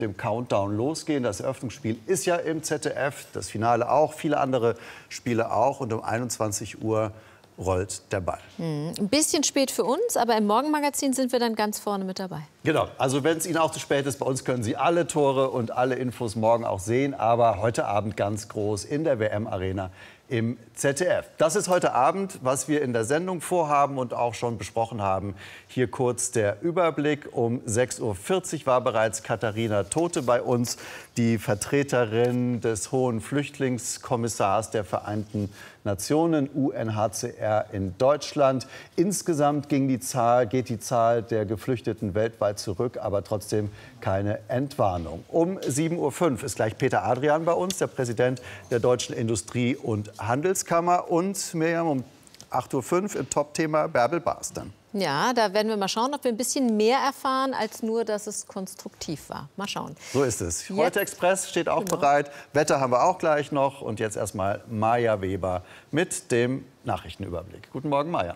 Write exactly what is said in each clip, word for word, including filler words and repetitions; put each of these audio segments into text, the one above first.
dem Countdown losgehen. Das Eröffnungsspiel ist ja im Z D F, das Finale auch, viele andere Spiele auch. Und um einundzwanzig Uhr rollt der Ball. Hm, ein bisschen spät für uns, aber im Morgenmagazin sind wir dann ganz vorne mit dabei. Genau, also wenn es Ihnen auch zu spät ist, bei uns können Sie alle Tore und alle Infos morgen auch sehen. Aber heute Abend ganz groß in der W M-Arena im Z D F. Das ist heute Abend, was wir in der Sendung vorhaben und auch schon besprochen haben. Hier kurz der Überblick. Um sechs Uhr vierzig war bereits Katharina Tothe bei uns, die Vertreterin des Hohen Flüchtlingskommissars der Vereinten Nationen, U N H C R in Deutschland. Insgesamt ging die Zahl, geht die Zahl der Geflüchteten weltweit zurück, aber trotzdem keine Entwarnung. Um sieben Uhr fünf ist gleich Peter Adrian bei uns, der Präsident der Deutschen Industrie- und Handelskammer. Und Miriam, um acht Uhr fünf im Top-Thema Bärbel Baas dann. Ja, da werden wir mal schauen, ob wir ein bisschen mehr erfahren, als nur, dass es konstruktiv war. Mal schauen. So ist es. Jetzt, Heute Express steht auch genau bereit. Wetter haben wir auch gleich noch. Und jetzt erstmal Maja Weber mit dem Nachrichtenüberblick. Guten Morgen, Maja.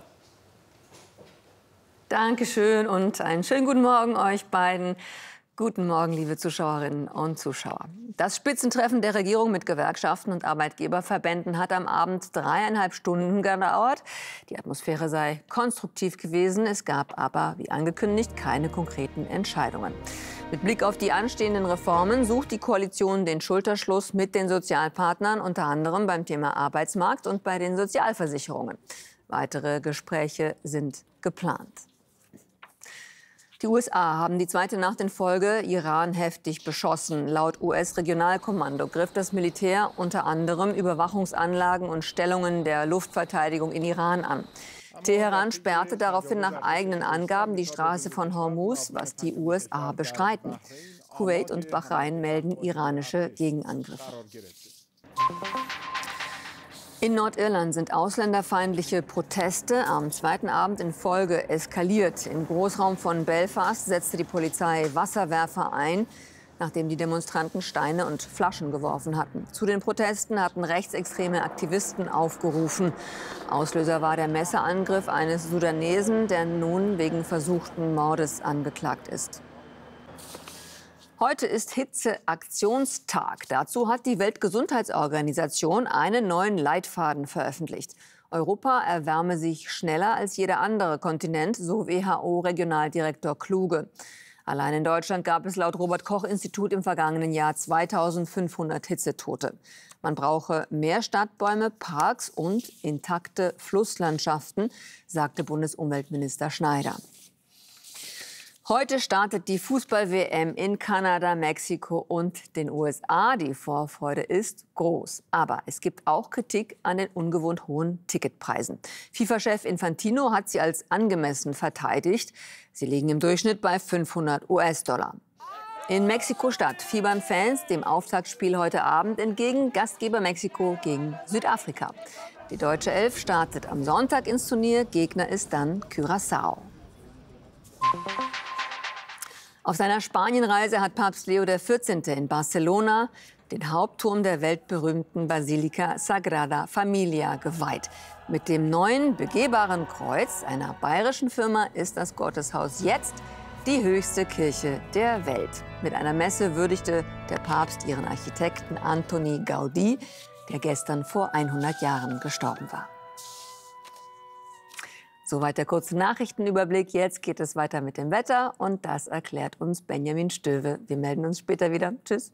Dankeschön und einen schönen guten Morgen euch beiden. Guten Morgen, liebe Zuschauerinnen und Zuschauer. Das Spitzentreffen der Regierung mit Gewerkschaften und Arbeitgeberverbänden hat am Abend dreieinhalb Stunden gedauert. Die Atmosphäre sei konstruktiv gewesen. Es gab aber, wie angekündigt, keine konkreten Entscheidungen. Mit Blick auf die anstehenden Reformen sucht die Koalition den Schulterschluss mit den Sozialpartnern, unter anderem beim Thema Arbeitsmarkt und bei den Sozialversicherungen. Weitere Gespräche sind geplant. Die U S A haben die zweite Nacht in Folge Iran heftig beschossen. Laut U S-Regionalkommando griff das Militär unter anderem Überwachungsanlagen und Stellungen der Luftverteidigung in Iran an. Teheran sperrte daraufhin nach eigenen Angaben die Straße von Hormuz, was die U S A bestreiten. Kuwait und Bahrain melden iranische Gegenangriffe. In Nordirland sind ausländerfeindliche Proteste am zweiten Abend in Folge eskaliert. Im Großraum von Belfast setzte die Polizei Wasserwerfer ein, nachdem die Demonstranten Steine und Flaschen geworfen hatten. Zu den Protesten hatten rechtsextreme Aktivisten aufgerufen. Auslöser war der Messerangriff eines Sudanesen, der nun wegen versuchten Mordes angeklagt ist. Heute ist Hitzeaktionstag. Dazu hat die Weltgesundheitsorganisation einen neuen Leitfaden veröffentlicht. Europa erwärme sich schneller als jeder andere Kontinent, so W H O-Regionaldirektor Kluge. Allein in Deutschland gab es laut Robert-Koch-Institut im vergangenen Jahr zweitausendfünfhundert Hitzetote. Man brauche mehr Stadtbäume, Parks und intakte Flusslandschaften, sagte Bundesumweltminister Schneider. Heute startet die Fußball-W M in Kanada, Mexiko und den U S A. Die Vorfreude ist groß. Aber es gibt auch Kritik an den ungewohnt hohen Ticketpreisen. FIFA-Chef Infantino hat sie als angemessen verteidigt. Sie liegen im Durchschnitt bei fünfhundert US-Dollar. In Mexiko-Stadt fiebern Fans dem Auftaktspiel heute Abend entgegen. Gastgeber Mexiko gegen Südafrika. Die deutsche Elf startet am Sonntag ins Turnier. Gegner ist dann Curaçao. Auf seiner Spanienreise hat Papst Leo der vierzehnte in Barcelona den Hauptturm der weltberühmten Basilika Sagrada Familia geweiht. Mit dem neuen begehbaren Kreuz einer bayerischen Firma ist das Gotteshaus jetzt die höchste Kirche der Welt. Mit einer Messe würdigte der Papst ihren Architekten Antoni Gaudí, der gestern vor hundert Jahren gestorben war. Soweit der kurze Nachrichtenüberblick. Jetzt geht es weiter mit dem Wetter und das erklärt uns Benjamin Stöwe. Wir melden uns später wieder. Tschüss.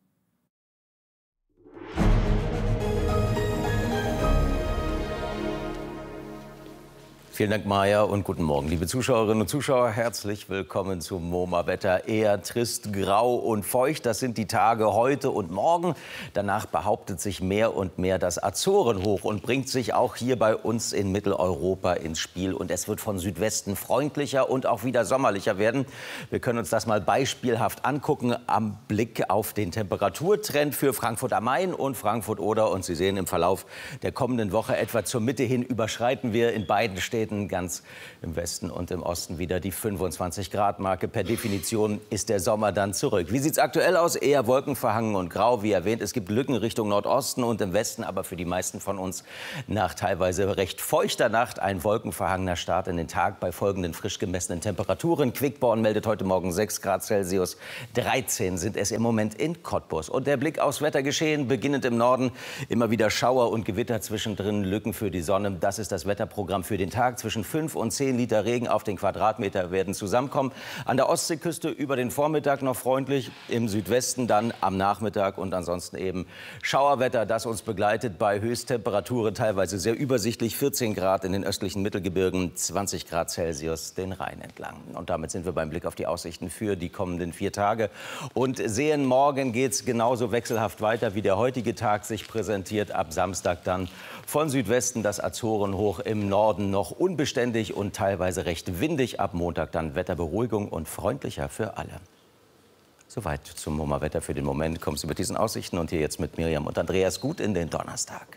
Vielen Dank, Maja, und guten Morgen, liebe Zuschauerinnen und Zuschauer. Herzlich willkommen zum MoMA-Wetter. Eher trist, grau und feucht. Das sind die Tage heute und morgen. Danach behauptet sich mehr und mehr das Azorenhoch und bringt sich auch hier bei uns in Mitteleuropa ins Spiel. Und es wird von Südwesten freundlicher und auch wieder sommerlicher werden. Wir können uns das mal beispielhaft angucken am Blick auf den Temperaturtrend für Frankfurt am Main und Frankfurt-Oder. Und Sie sehen im Verlauf der kommenden Woche etwa zur Mitte hin überschreiten wir in beiden Städten übertreten ganz im Westen und im Osten wieder die fünfundzwanzig Grad Marke. Per Definition ist der Sommer dann zurück. Wie sieht es aktuell aus? Eher wolkenverhangen und grau, wie erwähnt. Es gibt Lücken Richtung Nordosten und im Westen, aber für die meisten von uns nach teilweise recht feuchter Nacht ein wolkenverhangener Start in den Tag bei folgenden frisch gemessenen Temperaturen. Quickborn meldet heute Morgen sechs Grad Celsius, dreizehn sind es im Moment in Cottbus. Und der Blick aufs Wettergeschehen, beginnend im Norden, immer wieder Schauer und Gewitter, zwischendrin Lücken für die Sonne. Das ist das Wetterprogramm für den Tag. Zwischen fünf und zehn Liter Regen auf den Quadratmeter werden zusammenkommen. An der Ostseeküste über den Vormittag noch freundlich, im Südwesten dann am Nachmittag und ansonsten eben Schauerwetter, das uns begleitet bei Höchsttemperaturen teilweise sehr übersichtlich. vierzehn Grad in den östlichen Mittelgebirgen, zwanzig Grad Celsius den Rhein entlang. Und damit sind wir beim Blick auf die Aussichten für die kommenden vier Tage und sehen, morgen geht es genauso wechselhaft weiter, wie der heutige Tag sich präsentiert. Ab Samstag dann von Südwesten das Azorenhoch, im Norden noch unbeständig und teilweise recht windig. Ab Montag dann Wetterberuhigung und freundlicher für alle. Soweit zum MoMA-Wetter für den Moment. Kommst du mit diesen Aussichten und hier jetzt mit Miriam und Andreas gut in den Donnerstag.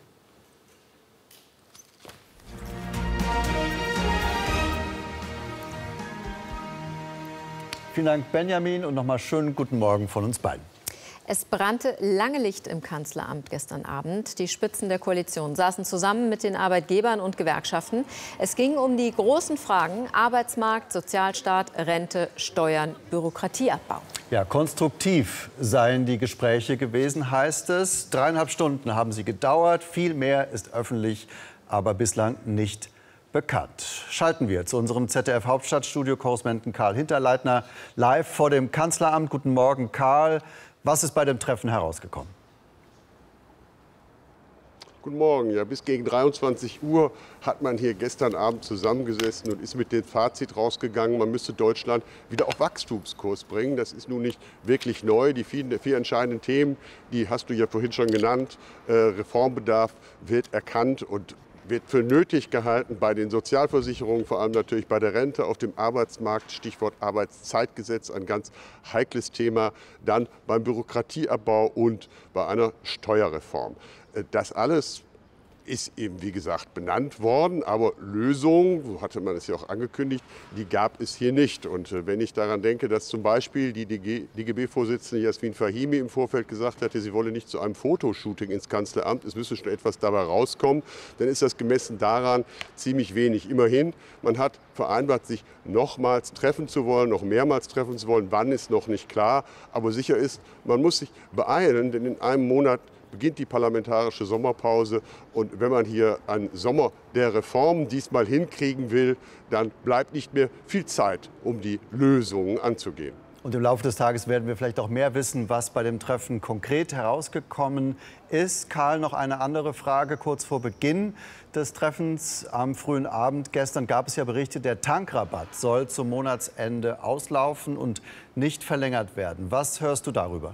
Vielen Dank, Benjamin, und nochmal schönen guten Morgen von uns beiden. Es brannte lange Licht im Kanzleramt gestern Abend. Die Spitzen der Koalition saßen zusammen mit den Arbeitgebern und Gewerkschaften. Es ging um die großen Fragen Arbeitsmarkt, Sozialstaat, Rente, Steuern, Bürokratieabbau. Ja, konstruktiv seien die Gespräche gewesen, heißt es. Dreieinhalb Stunden haben sie gedauert. Viel mehr ist öffentlich, aber bislang nicht bekannt. Schalten wir zu unserem Z D F-Hauptstadtstudio-Korrespondenten Karl Hinterleitner live vor dem Kanzleramt. Guten Morgen, Karl. Was ist bei dem Treffen herausgekommen? Guten Morgen. Ja, bis gegen dreiundzwanzig Uhr hat man hier gestern Abend zusammengesessen und ist mit dem Fazit rausgegangen, man müsste Deutschland wieder auf Wachstumskurs bringen. Das ist nun nicht wirklich neu. Die vielen, vier entscheidenden Themen, die hast du ja vorhin schon genannt. Äh, Reformbedarf wird erkannt und wird für nötig gehalten bei den Sozialversicherungen, vor allem natürlich bei der Rente, auf dem Arbeitsmarkt, Stichwort Arbeitszeitgesetz, ein ganz heikles Thema, dann beim Bürokratieabbau und bei einer Steuerreform. Das alles ist eben, wie gesagt, benannt worden, aber Lösungen, so hatte man es ja auch angekündigt, die gab es hier nicht. Und wenn ich daran denke, dass zum Beispiel die D G B-Vorsitzende Jasmin Fahimi im Vorfeld gesagt hatte, sie wolle nicht zu einem Fotoshooting ins Kanzleramt, es müsse schon etwas dabei rauskommen, dann ist das gemessen daran ziemlich wenig. Immerhin, man hat vereinbart, sich nochmals treffen zu wollen, noch mehrmals treffen zu wollen. Wann ist noch nicht klar, aber sicher ist, man muss sich beeilen, denn in einem Monat beginnt die parlamentarische Sommerpause. Und wenn man hier einen Sommer der Reformen diesmal hinkriegen will, dann bleibt nicht mehr viel Zeit, um die Lösungen anzugehen. Und im Laufe des Tages werden wir vielleicht auch mehr wissen, was bei dem Treffen konkret herausgekommen ist. Karl, noch eine andere Frage kurz vor Beginn des Treffens am frühen Abend. Gestern gab es ja Berichte, der Tankrabatt soll zum Monatsende auslaufen und nicht verlängert werden. Was hörst du darüber?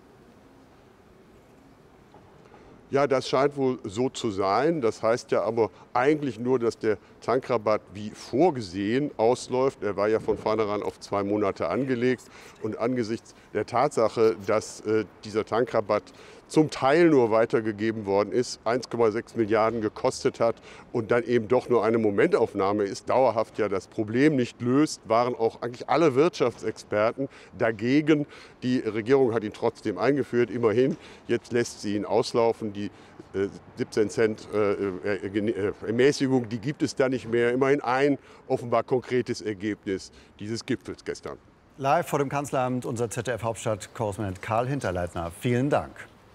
Ja, das scheint wohl so zu sein. Das heißt ja aber eigentlich nur, dass der Tankrabatt wie vorgesehen ausläuft. Er war ja von vornherein auf zwei Monate angelegt. Und angesichts der Tatsache, dass äh, dieser Tankrabatt zum Teil nur weitergegeben worden ist, eins Komma sechs Milliarden gekostet hat und dann eben doch nur eine Momentaufnahme ist, dauerhaft ja das Problem nicht löst, waren auch eigentlich alle Wirtschaftsexperten dagegen. Die Regierung hat ihn trotzdem eingeführt, immerhin. Jetzt lässt sie ihn auslaufen. Die äh, siebzehn Cent äh, äh, Ermäßigung, die gibt es da nicht mehr. Immerhin ein offenbar konkretes Ergebnis dieses Gipfels gestern. Live vor dem Kanzleramt unser Z D F-Hauptstadt-Korrespondent Karl Hinterleitner. Vielen Dank.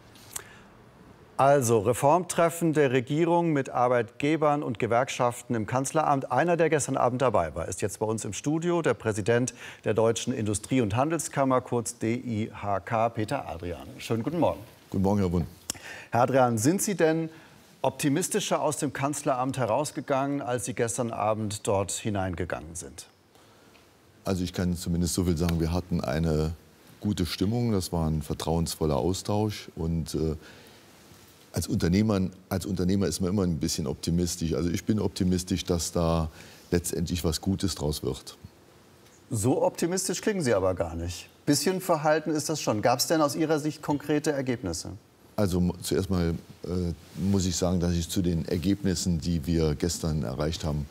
Also Reformtreffen der Regierung mit Arbeitgebern und Gewerkschaften im Kanzleramt. Einer, der gestern Abend dabei war, ist jetzt bei uns im Studio, der Präsident der Deutschen Industrie- und Handelskammer, kurz D I H K, Peter Adrian. Schönen guten Morgen. Guten Morgen, Herr Wund. Herr Adrian, sind Sie denn optimistischer aus dem Kanzleramt herausgegangen, als Sie gestern Abend dort hineingegangen sind? Also ich kann zumindest so viel sagen, wir hatten eine gute Stimmung, das war ein vertrauensvoller Austausch und äh, Als Unternehmer, als Unternehmer ist man immer ein bisschen optimistisch. Also ich bin optimistisch, dass da letztendlich was Gutes draus wird. So optimistisch klingen Sie aber gar nicht. Bisschen verhalten ist das schon. Gab es denn aus Ihrer Sicht konkrete Ergebnisse? Also zuerst mal äh, muss ich sagen, dass ich zu den Ergebnissen, die wir gestern erreicht haben,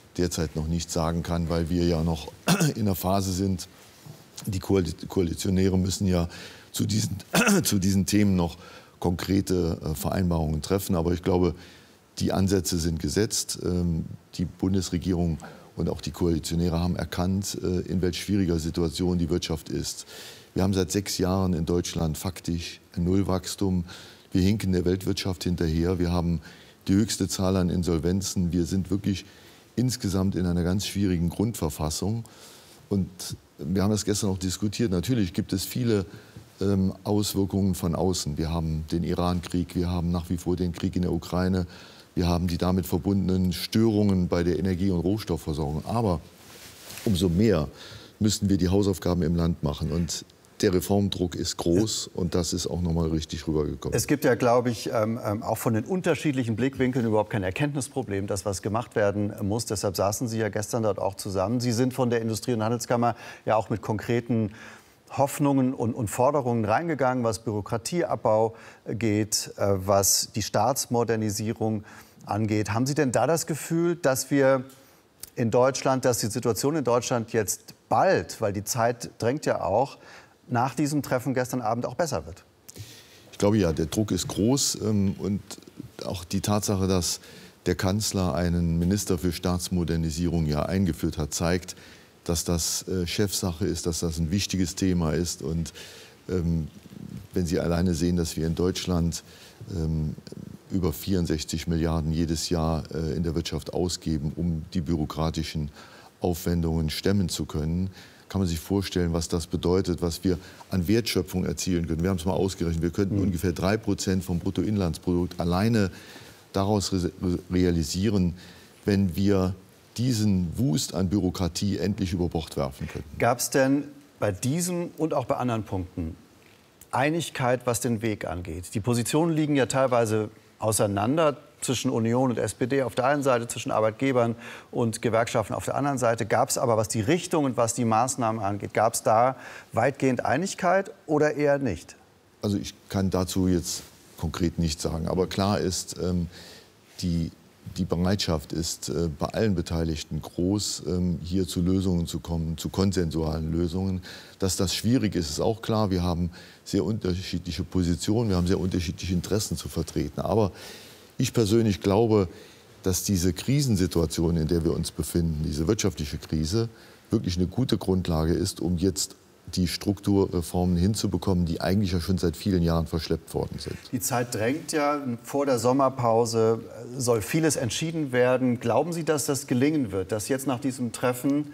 derzeit noch nicht sagen kann, weil wir ja noch in der Phase sind. Die Koalitionäre müssen ja zu diesen, zu diesen Themen noch konkrete Vereinbarungen treffen. Aber ich glaube, die Ansätze sind gesetzt. Die Bundesregierung und auch die Koalitionäre haben erkannt, in welch schwieriger Situation die Wirtschaft ist. Wir haben seit sechs Jahren in Deutschland faktisch ein Nullwachstum. Wir hinken der Weltwirtschaft hinterher. Wir haben die höchste Zahl an Insolvenzen. Wir sind wirklich insgesamt in einer ganz schwierigen Grundverfassung. Und wir haben das gestern auch diskutiert. Natürlich gibt es viele ähm, Auswirkungen von außen. Wir haben den Iran-Krieg, wir haben nach wie vor den Krieg in der Ukraine, wir haben die damit verbundenen Störungen bei der Energie- und Rohstoffversorgung. Aber umso mehr müssten wir die Hausaufgaben im Land machen. Und der Reformdruck ist groß und das ist auch noch mal richtig rübergekommen. Es gibt ja, glaube ich, ähm, auch von den unterschiedlichen Blickwinkeln überhaupt kein Erkenntnisproblem, dass was gemacht werden muss. Deshalb saßen Sie ja gestern dort auch zusammen. Sie sind von der Industrie- und Handelskammer ja auch mit konkreten Hoffnungen und, und Forderungen reingegangen, was Bürokratieabbau geht, äh, was die Staatsmodernisierung angeht. Haben Sie denn da das Gefühl, dass wir in Deutschland, dass die Situation in Deutschland jetzt bald, weil die Zeit drängt ja auch, nach diesem Treffen gestern Abend auch besser wird? Ich glaube ja, der Druck ist groß ähm, und auch die Tatsache, dass der Kanzler einen Minister für Staatsmodernisierung ja eingeführt hat, zeigt, dass das äh, Chefsache ist, dass das ein wichtiges Thema ist. Und ähm, wenn Sie alleine sehen, dass wir in Deutschland ähm, über vierundsechzig Milliarden jedes Jahr äh, in der Wirtschaft ausgeben, um die bürokratischen Aufwendungen stemmen zu können, kann man sich vorstellen, was das bedeutet, was wir an Wertschöpfung erzielen können. Wir haben es mal ausgerechnet, wir könnten mhm. ungefähr drei Prozent vom Bruttoinlandsprodukt alleine daraus re realisieren, wenn wir diesen Wust an Bürokratie endlich über Bord werfen könnten. Gab es denn bei diesem und auch bei anderen Punkten Einigkeit, was den Weg angeht? Die Positionen liegen ja teilweise auseinander zwischen Union und S P D auf der einen Seite, zwischen Arbeitgebern und Gewerkschaften auf der anderen Seite. Gab es aber, was die Richtung und was die Maßnahmen angeht, gab es da weitgehend Einigkeit oder eher nicht? Also ich kann dazu jetzt konkret nichts sagen. Aber klar ist, ähm, die, die Bereitschaft ist äh, bei allen Beteiligten groß, ähm, hier zu Lösungen zu kommen, zu konsensualen Lösungen. Dass das schwierig ist, ist auch klar. Wir haben sehr unterschiedliche Positionen, wir haben sehr unterschiedliche Interessen zu vertreten. Aber ich persönlich glaube, dass diese Krisensituation, in der wir uns befinden, diese wirtschaftliche Krise, wirklich eine gute Grundlage ist, um jetzt die Strukturreformen hinzubekommen, die eigentlich ja schon seit vielen Jahren verschleppt worden sind. Die Zeit drängt ja. Vor der Sommerpause soll vieles entschieden werden. Glauben Sie, dass das gelingen wird, dass jetzt nach diesem Treffen,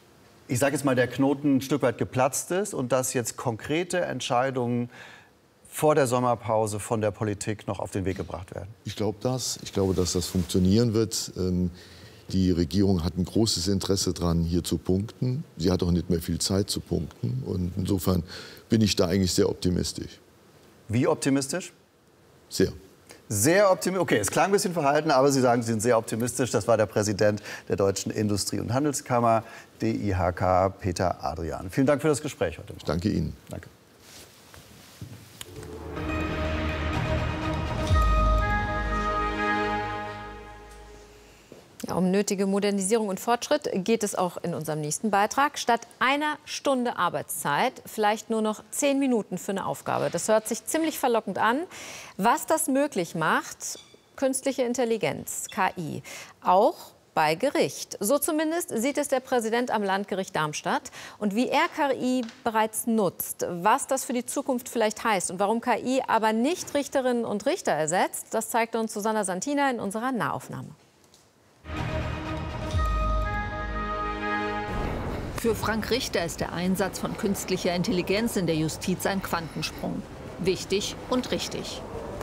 ich sage jetzt mal, der Knoten ein Stück weit geplatzt ist und dass jetzt konkrete Entscheidungen vor der Sommerpause von der Politik noch auf den Weg gebracht werden? Ich glaube das. Ich glaube, dass das funktionieren wird. Die Regierung hat ein großes Interesse daran, hier zu punkten. Sie hat auch nicht mehr viel Zeit zu punkten. Und insofern bin ich da eigentlich sehr optimistisch. Wie optimistisch? Sehr. Sehr optimistisch. Okay, es klang ein bisschen verhalten, aber Sie sagen, Sie sind sehr optimistisch. Das war der Präsident der Deutschen Industrie- und Handelskammer, D I H K, Peter Adrian. Vielen Dank für das Gespräch heute Morgen. Ich danke Ihnen. Danke. Um nötige Modernisierung und Fortschritt geht es auch in unserem nächsten Beitrag. Statt einer Stunde Arbeitszeit vielleicht nur noch zehn Minuten für eine Aufgabe. Das hört sich ziemlich verlockend an. Was das möglich macht, künstliche Intelligenz, K I, auch bei Gericht. So zumindest sieht es der Präsident am Landgericht Darmstadt. Und wie er K I bereits nutzt, was das für die Zukunft vielleicht heißt und warum K I aber nicht Richterinnen und Richter ersetzt, das zeigt uns Susanna Santina in unserer Nahaufnahme. Für Frank Richter ist der Einsatz von künstlicher Intelligenz in der Justiz ein Quantensprung. Wichtig und richtig.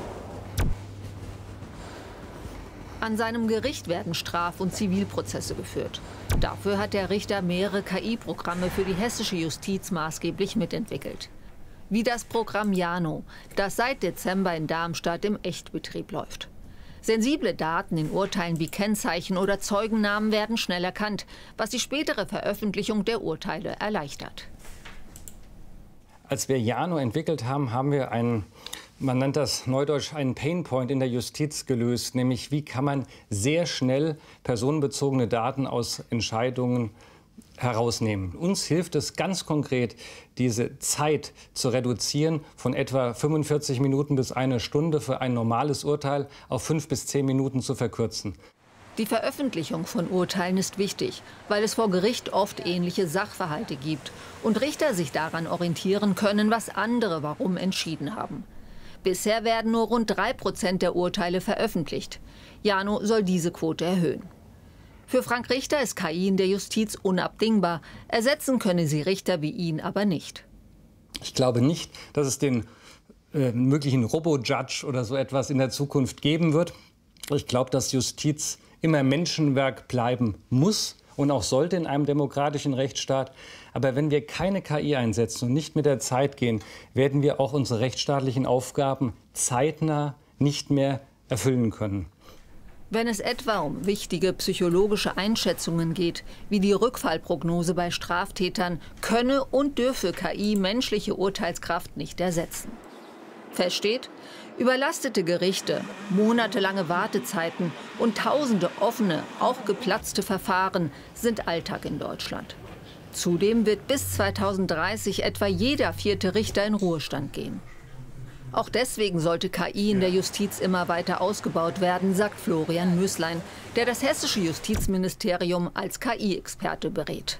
An seinem Gericht werden Straf- und Zivilprozesse geführt. Dafür hat der Richter mehrere K I-Programme für die hessische Justiz maßgeblich mitentwickelt. Wie das Programm Jano, das seit Dezember in Darmstadt im Echtbetrieb läuft. Sensible Daten in Urteilen wie Kennzeichen oder Zeugennamen werden schnell erkannt, was die spätere Veröffentlichung der Urteile erleichtert. Als wir Jano entwickelt haben, haben wir ein Man nennt das neudeutsch einen Painpoint in der Justiz gelöst, nämlich wie kann man sehr schnell personenbezogene Daten aus Entscheidungen herausnehmen. Uns hilft es ganz konkret, diese Zeit zu reduzieren von etwa fünfundvierzig Minuten bis eine Stunde für ein normales Urteil auf fünf bis zehn Minuten zu verkürzen. Die Veröffentlichung von Urteilen ist wichtig, weil es vor Gericht oft ähnliche Sachverhalte gibt und Richter sich daran orientieren können, was andere warum entschieden haben. Bisher werden nur rund drei Prozent der Urteile veröffentlicht. Jano soll diese Quote erhöhen. Für Frank Richter ist K I in der Justiz unabdingbar. Ersetzen könne sie Richter wie ihn aber nicht. Ich glaube nicht, dass es den äh, möglichen Robo-Judge oder so etwas in der Zukunft geben wird. Ich glaube, dass Justiz immer Menschenwerk bleiben muss und auch sollte in einem demokratischen Rechtsstaat. Aber wenn wir keine K I einsetzen und nicht mit der Zeit gehen, werden wir auch unsere rechtsstaatlichen Aufgaben zeitnah nicht mehr erfüllen können. Wenn es etwa um wichtige psychologische Einschätzungen geht, wie die Rückfallprognose bei Straftätern, könne und dürfe K I menschliche Urteilskraft nicht ersetzen. Fest steht, überlastete Gerichte, monatelange Wartezeiten und tausende offene, auch geplatzte Verfahren sind Alltag in Deutschland. Zudem wird bis zweitausenddreißig etwa jeder vierte Richter in Ruhestand gehen. Auch deswegen sollte K I in der Justiz immer weiter ausgebaut werden, sagt Florian Möslein, der das hessische Justizministerium als K I-Experte berät.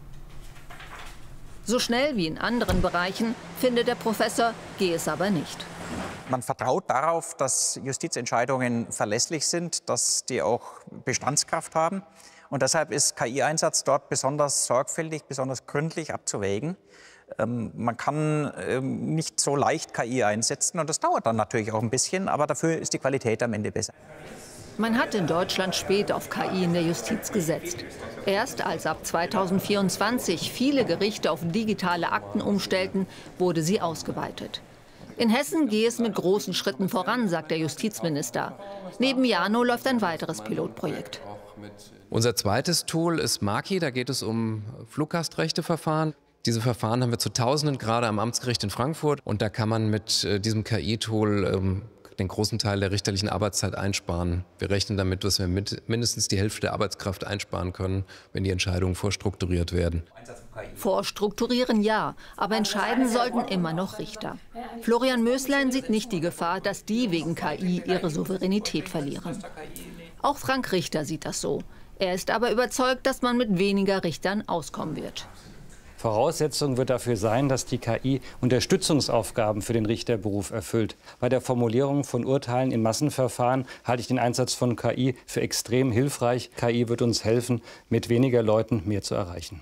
So schnell wie in anderen Bereichen, findet der Professor, gehe es aber nicht. Man vertraut darauf, dass Justizentscheidungen verlässlich sind, dass die auch Bestandskraft haben. Und deshalb ist K I-Einsatz dort besonders sorgfältig, besonders gründlich abzuwägen. Ähm, man kann ähm, nicht so leicht K I einsetzen und das dauert dann natürlich auch ein bisschen, aber dafür ist die Qualität am Ende besser. Man hat in Deutschland spät auf K I in der Justiz gesetzt. Erst als ab zweitausendvierundzwanzig viele Gerichte auf digitale Akten umstellten, wurde sie ausgeweitet. In Hessen gehe es mit großen Schritten voran, sagt der Justizminister. Neben Jano läuft ein weiteres Pilotprojekt. Unser zweites Tool ist Maki, da geht es um Fluggastrechteverfahren. Diese Verfahren haben wir zu Tausenden gerade am Amtsgericht in Frankfurt. Und da kann man mit äh, diesem K I-Tool ähm, den großen Teil der richterlichen Arbeitszeit einsparen. Wir rechnen damit, dass wir mit mindestens die Hälfte der Arbeitskraft einsparen können, wenn die Entscheidungen vorstrukturiert werden. Vorstrukturieren ja, aber entscheiden sollten immer noch Richter. Florian Möslein sieht nicht die Gefahr, dass die wegen K I ihre Souveränität verlieren. Auch Frank Richter sieht das so. Er ist aber überzeugt, dass man mit weniger Richtern auskommen wird. Voraussetzung wird dafür sein, dass die K I Unterstützungsaufgaben für den Richterberuf erfüllt. Bei der Formulierung von Urteilen in Massenverfahren halte ich den Einsatz von K I für extrem hilfreich. K I wird uns helfen, mit weniger Leuten mehr zu erreichen.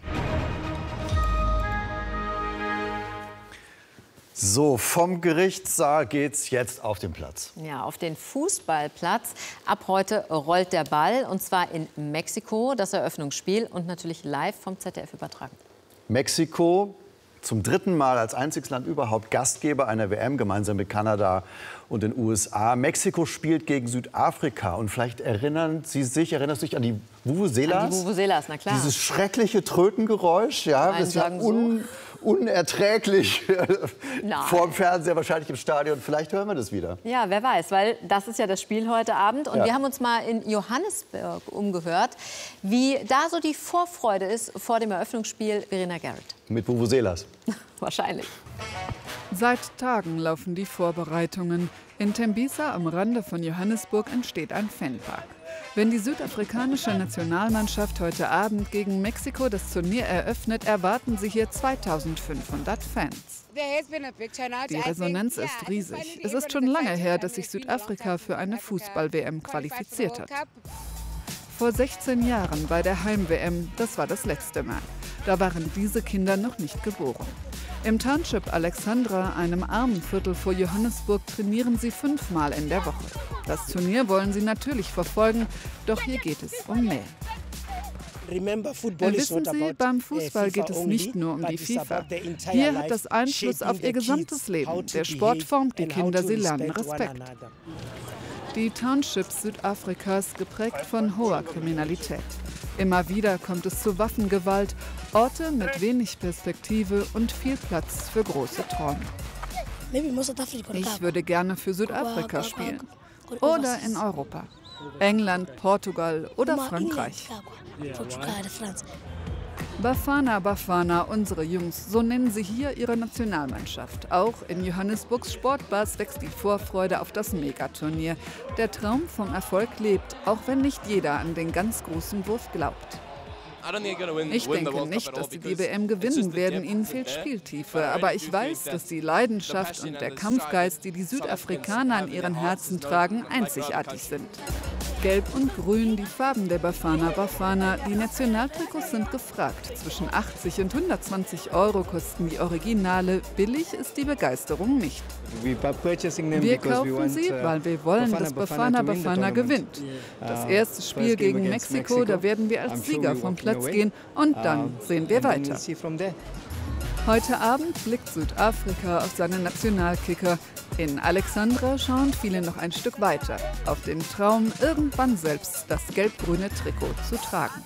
So, vom Gerichtssaal geht's jetzt auf den Platz. Ja, auf den Fußballplatz. Ab heute rollt der Ball, und zwar in Mexiko, das Eröffnungsspiel, und natürlich live vom Z D F übertragen. Mexiko zum dritten Mal als einziges Land überhaupt Gastgeber einer W M, gemeinsam mit Kanada und den U S A. Mexiko spielt gegen Südafrika. Und vielleicht erinnern Sie sich, erinnern Sie sich an die Vuvuzelas? An die Vuvuzelas, na klar. Dieses schreckliche Trötengeräusch, ja, das ist ja un, unerträglich vor dem Fernseher, wahrscheinlich im Stadion. Vielleicht hören wir das wieder. Ja, wer weiß, weil das ist ja das Spiel heute Abend. Und ja. wir haben uns mal in Johannesburg umgehört, wie da so die Vorfreude ist vor dem Eröffnungsspiel. Verena Garrett. Mit Vuvuzelas. Wahrscheinlich. Seit Tagen laufen die Vorbereitungen. In Tembisa am Rande von Johannesburg entsteht ein Fanpark. Wenn die südafrikanische Nationalmannschaft heute Abend gegen Mexiko das Turnier eröffnet, erwarten sie hier zweitausendfünfhundert Fans. Die Resonanz ist riesig. Es ist schon lange her, dass sich Südafrika für eine Fußball-W M qualifiziert hat. Vor sechzehn Jahren bei der Heim-W M, das war das letzte Mal. Da waren diese Kinder noch nicht geboren. Im Township Alexandra, einem armen Viertel vor Johannesburg, trainieren sie fünfmal in der Woche. Das Turnier wollen sie natürlich verfolgen, doch hier geht es um mehr. Wissen Sie, beim Fußball geht es nicht nur um die FIFA. Hier hat das Einfluss auf ihr gesamtes Leben. Der Sport formt die Kinder, sie lernen Respekt. Die Townships Südafrikas geprägt von hoher Kriminalität. Immer wieder kommt es zu Waffengewalt, Orte mit wenig Perspektive und viel Platz für große Träume. Ich würde gerne für Südafrika spielen. Oder in Europa. England, Portugal oder Frankreich. Bafana Bafana, unsere Jungs, so nennen sie hier ihre Nationalmannschaft. Auch in Johannesburgs Sportbars wächst die Vorfreude auf das Megaturnier. Der Traum vom Erfolg lebt, auch wenn nicht jeder an den ganz großen Wurf glaubt. Ich denke nicht, dass sie die W M gewinnen werden, ihnen fehlt Spieltiefe. Aber ich weiß, dass die Leidenschaft und der Kampfgeist, die die Südafrikaner an ihren Herzen tragen, einzigartig sind. Gelb und Grün, die Farben der Bafana Bafana. Die Nationaltrikots sind gefragt. Zwischen achtzig und hundertzwanzig Euro kosten die Originale. Billig ist die Begeisterung nicht. Wir kaufen sie, weil wir wollen, dass Bafana Bafana gewinnt. Das erste Spiel gegen Mexiko, da werden wir als Sieger vom Platz gehen und dann sehen wir weiter. Heute Abend blickt Südafrika auf seine Nationalkicker. In Alexandra schauen viele noch ein Stück weiter, auf den Traum, irgendwann selbst das gelb-grüne Trikot zu tragen.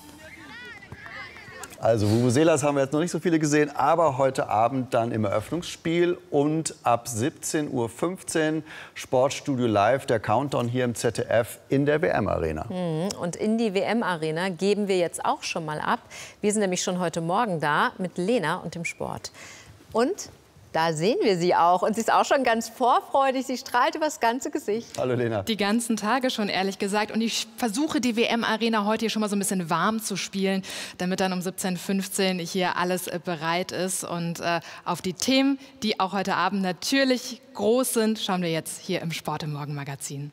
Also Vuvuzelas haben wir jetzt noch nicht so viele gesehen, aber heute Abend dann im Eröffnungsspiel und ab siebzehn Uhr fünfzehn Sportstudio Live, der Countdown hier im Z D F in der W M-Arena. Und in die W M-Arena geben wir jetzt auch schon mal ab. Wir sind nämlich schon heute Morgen da mit Lena und dem Sport. Und da sehen wir sie auch. Und sie ist auch schon ganz vorfreudig. Sie strahlt über das ganze Gesicht. Hallo Lena. Die ganzen Tage schon, ehrlich gesagt. Und ich versuche, die W M-Arena heute hier schon mal so ein bisschen warm zu spielen, damit dann um siebzehn Uhr fünfzehn hier alles äh, bereit ist. Und äh, auf die Themen, die auch heute Abend natürlich groß sind, schauen wir jetzt hier im Sport im Morgenmagazin.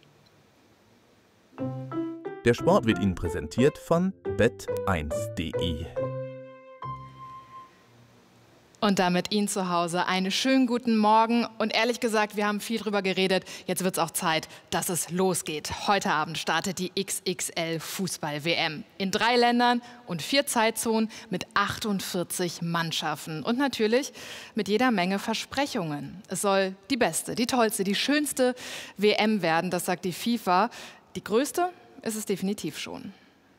Der Sport wird Ihnen präsentiert von bet eins punkt de. Und damit Ihnen zu Hause einen schönen guten Morgen. Und ehrlich gesagt, wir haben viel drüber geredet. Jetzt wird es auch Zeit, dass es losgeht. Heute Abend startet die X X L-Fußball-W M. In drei Ländern und vier Zeitzonen mit achtundvierzig Mannschaften. Und natürlich mit jeder Menge Versprechungen. Es soll die beste, die tollste, die schönste W M werden, das sagt die FIFA. Die größte ist es definitiv schon.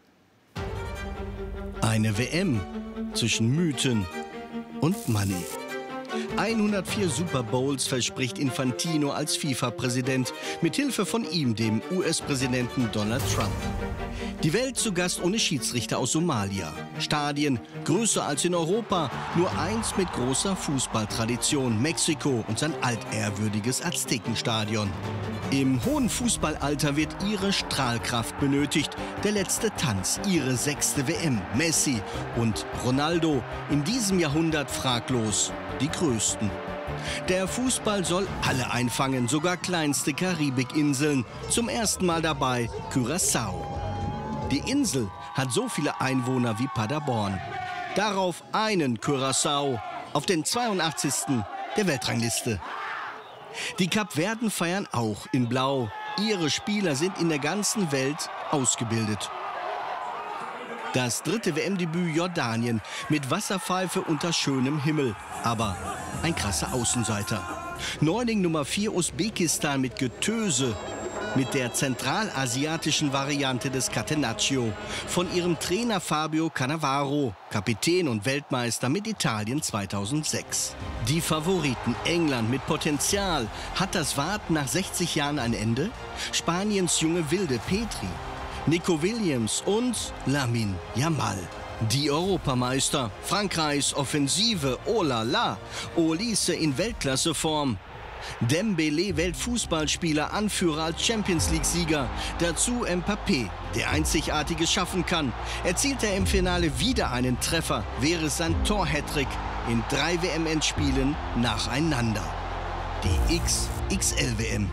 Eine W M zwischen Mythen und Money. hundertvier Super Bowls verspricht Infantino als FIFA-Präsident, mit Hilfe von ihm, dem U S-Präsidenten Donald Trump. Die Welt zu Gast ohne Schiedsrichter aus Somalia. Stadien größer als in Europa, nur eins mit großer Fußballtradition, Mexiko und sein altehrwürdiges Aztekenstadion. Im hohen Fußballalter wird ihre Strahlkraft benötigt. Der letzte Tanz, ihre sechste W M. Messi und Ronaldo, in diesem Jahrhundert fraglos die Größten. Der Fußball soll alle einfangen, sogar kleinste Karibikinseln. Zum ersten Mal dabei Curaçao. Die Insel hat so viele Einwohner wie Paderborn. Darauf einen Curaçao auf den zweiundachtzigsten der Weltrangliste. Die Kapverden feiern auch in Blau. Ihre Spieler sind in der ganzen Welt ausgebildet. Das dritte W M-Debüt Jordanien mit Wasserpfeife unter schönem Himmel. Aber ein krasser Außenseiter. Neuling Nummer vier Usbekistan mit Getöse. Mit der zentralasiatischen Variante des Catenaccio. Von ihrem Trainer Fabio Cannavaro, Kapitän und Weltmeister mit Italien zweitausendsechs. Die Favoriten England mit Potenzial. Hat das Warten nach sechzig Jahren ein Ende? Spaniens junge Wilde Petri. Nico Williams und Lamine Yamal. Die Europameister, Frankreichs Offensive, oh la la, Olise in Weltklasseform. Dembélé, Weltfußballspieler, Anführer als Champions-League-Sieger. Dazu Mbappé, der Einzigartiges schaffen kann. Erzielt er im Finale wieder einen Treffer, wäre es sein Tor-Hattrick in drei W M-Endspielen nacheinander. Die X X L-W M.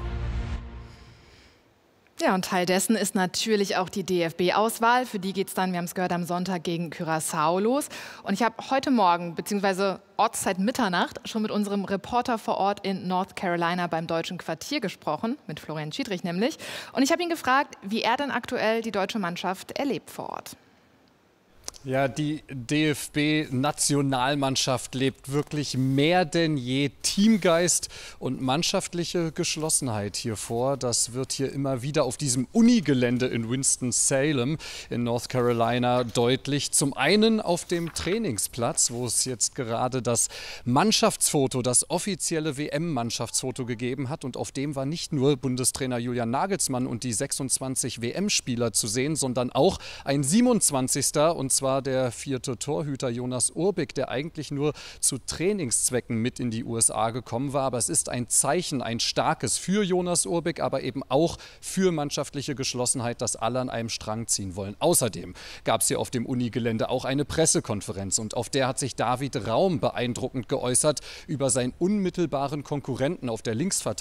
Ja, und Teil dessen ist natürlich auch die D F B-Auswahl. Für die geht es dann, wir haben es gehört, am Sonntag gegen Curaçao los. Und ich habe heute Morgen, beziehungsweise Ortszeit Mitternacht, schon mit unserem Reporter vor Ort in North Carolina beim Deutschen Quartier gesprochen, mit Florian Schiedrich nämlich. Und ich habe ihn gefragt, wie er denn aktuell die deutsche Mannschaft erlebt vor Ort. Ja, die D F B-Nationalmannschaft lebt wirklich mehr denn je Teamgeist und mannschaftliche Geschlossenheit hier vor. Das wird hier immer wieder auf diesem Unigelände in Winston-Salem in North Carolina deutlich. Zum einen auf dem Trainingsplatz, wo es jetzt gerade das Mannschaftsfoto, das offizielle W M-Mannschaftsfoto gegeben hat. Und auf dem war nicht nur Bundestrainer Julian Nagelsmann und die sechsundzwanzig W M-Spieler zu sehen, sondern auch ein siebenundzwanzigster und zwar der vierte Torhüter Jonas Urbik, der eigentlich nur zu Trainingszwecken mit in die U S A gekommen war. Aber es ist ein Zeichen, ein starkes für Jonas Urbik, aber eben auch für mannschaftliche Geschlossenheit, dass alle an einem Strang ziehen wollen. Außerdem gab es hier auf dem Unigelände auch eine Pressekonferenz und auf der hat sich David Raum beeindruckend geäußert über seinen unmittelbaren Konkurrenten auf der Linksverteidigung.